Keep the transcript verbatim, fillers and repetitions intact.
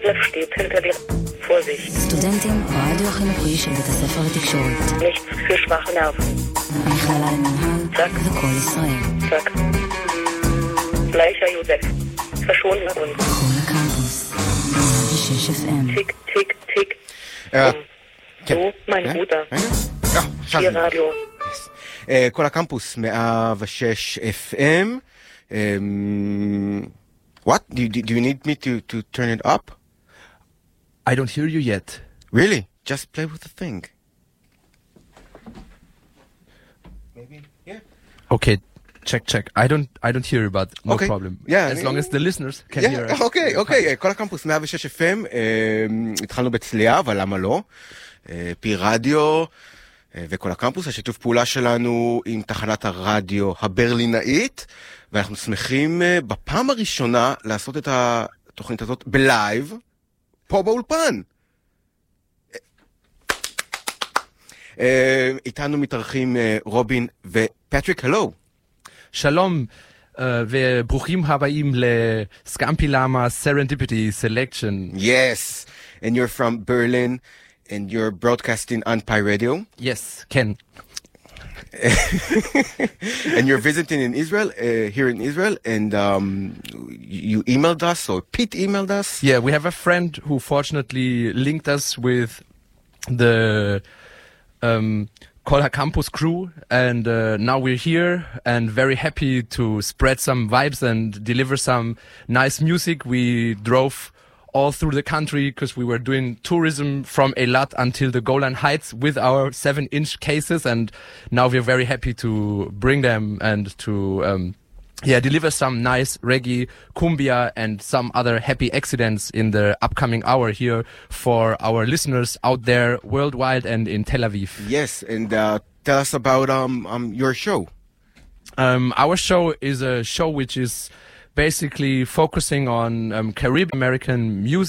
Aleph steht hinter dir. Vorsicht. סטודנטים ברדיו החינוכי של בית הספר לתקשורת. Nichts für schwache Nerven. המכללה למנהל וכל ישראל. Zack. Bleicher Josef. Verschonen uns. כל הקמפוס. מאה ושש אף אם. Tick, tick, tick. Ja. Du, mein Bruder. Ja, Hier Radio. כל הקמפוס, מאה ושש אף אם. Um, what? Do, do, do you need me to, to turn it up? I don't hear you yet. Really? Just play with the thing. Maybe, yeah. Okay, check, check. I don't, I don't hear you, but no Okay. problem. Yeah, as long as the listeners can Yeah, hear us. אוקיי, אוקיי, כל הקמפוס מאה ושש אף אם, התחלנו בצליעה, אבל למה לא? פי רדיו וכל הקמפוס, השיתוף פעולה שלנו עם תחנת הרדיו הברלינאית, ואנחנו שמחים בפעם הראשונה לעשות את התוכנית הזאת בלייב, פה באולפן. איתנו מתארחים רובין ופטריק, הלו. שלום, uh, וברוכים הבאים לסקאמפי למה Serendipity Selection. Yes, and you're from Berlin, and you're broadcasting on Pi Radio. Yes, Ken. And you're visiting in Israel, uh, here in Israel, and um, you emailed us, or Pete emailed us. Yeah, we have a friend who fortunately linked us with the um, Kol HaCampus crew, and uh, now we're here and very happy to spread some vibes and deliver some nice music. We drove all through the country because we were doing tourism from Eilat until the Golan Heights with our seven inch cases, and now we're very happy to bring them and to um, yeah deliver some nice reggae, cumbia and some other happy accidents in the upcoming hour here for our listeners out there worldwide and in Tel Aviv. Yes, and uh, tell us about um, um your show. Um, our show is a show which is basically focusing on um, Caribbean American music.